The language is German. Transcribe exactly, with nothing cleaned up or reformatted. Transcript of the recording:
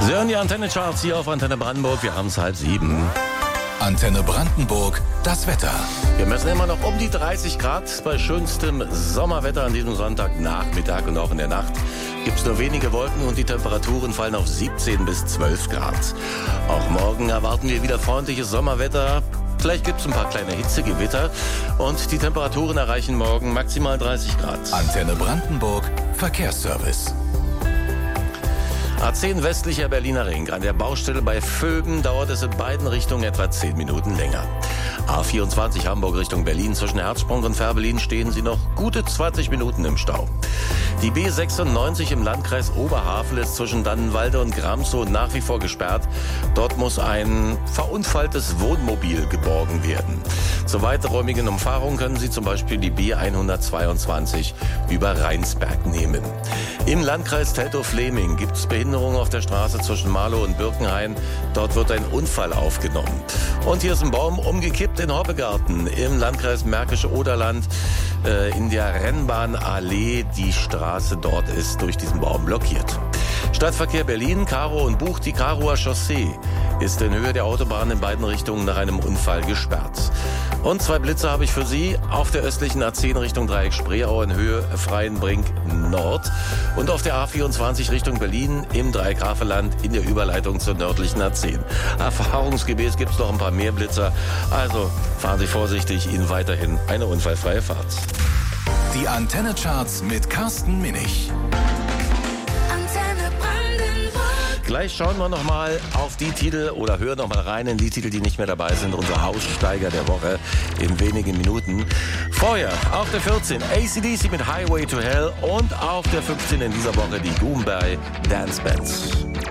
Sie hören die Antenne-Charts hier auf Antenne Brandenburg. Wir haben es halb sieben. Antenne Brandenburg, das Wetter. Wir messen immer noch um die dreißig Grad bei schönstem Sommerwetter an diesem Sonntagnachmittag, und auch in der Nacht gibt es nur wenige Wolken und die Temperaturen fallen auf siebzehn bis zwölf Grad. Auch morgen erwarten wir wieder freundliches Sommerwetter. Vielleicht gibt es ein paar kleine Hitzegewitter und die Temperaturen erreichen morgen maximal dreißig Grad. Antenne Brandenburg, Verkehrsservice. A zehn westlicher Berliner Ring. An der Baustelle bei Vöben dauert es in beiden Richtungen etwa zehn Minuten länger. A vierundzwanzig Hamburg Richtung Berlin. Zwischen Herzsprung und Fährberlin stehen Sie noch gute zwanzig Minuten im Stau. Die B sechsundneunzig im Landkreis Oberhavel ist zwischen Dannenwalde und Gramsow nach wie vor gesperrt. Dort muss ein verunfalltes Wohnmobil geborgen werden. Zur weiterräumigen Umfahrung können Sie zum Beispiel die B hundertzweiundzwanzig über Rheinsberg nehmen. Im Landkreis Teltow-Fleming gibt es Behinderungen auf der Straße zwischen Marlow und Birkenhain. Dort wird ein Unfall aufgenommen. Und hier ist ein Baum umgekippt in Hoppegarten im Landkreis Märkische Oderland äh, in der Rennbahnallee. Die Straße dort ist durch diesen Baum blockiert. Stadtverkehr Berlin, Karow und Buch. Die Karower Chaussee ist in Höhe der Autobahn in beiden Richtungen nach einem Unfall gesperrt. Und zwei Blitze habe ich für Sie auf der östlichen A zehn Richtung Dreieck Spreeau in Höhe Freienbrink Nord und auf der A vierundzwanzig Richtung Berlin im Dreieck Havelland in der Überleitung zur nördlichen A zehn. Erfahrungsgemäß gibt es noch ein paar mehr Blitzer, also fahren Sie vorsichtig, Ihnen weiterhin eine unfallfreie Fahrt. Die Antenne-Charts mit Carsten Minich. Gleich schauen wir nochmal auf die Titel oder hören nochmal rein in die Titel, die nicht mehr dabei sind. Unser Aussteiger der Woche in wenigen Minuten. Vorher auf der vierzehn A C D C mit Highway to Hell und auf der fünfzehn in dieser Woche die Goombay Dance Bands.